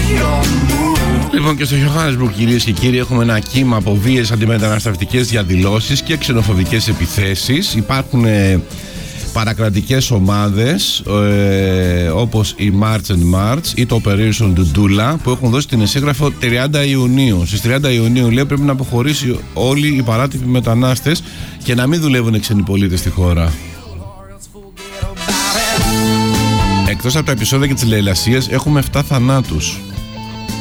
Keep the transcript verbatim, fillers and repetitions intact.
Λοιπόν, και στο Johannesburg, κυρίες και κύριοι, έχουμε ένα κύμα από βίαιες αντιμεταναστευτικές διαδηλώσεις και ξενοφοβικές επιθέσεις. Υπάρχουν ε, παρακρατικές ομάδες ε, όπως η March and March ή το Operation Dudula, που έχουν δώσει την εισήγραφο τριάντα Ιουνίου. Στις τριάντα Ιουνίου, λέει, πρέπει να αποχωρήσει όλοι οι παράτυποι μετανάστες και να μην δουλεύουν οι ξένοι πολίτες στη χώρα. Εκτός από τα επεισόδια και τις λαιλασίες, έχουμε επτά θανάτους.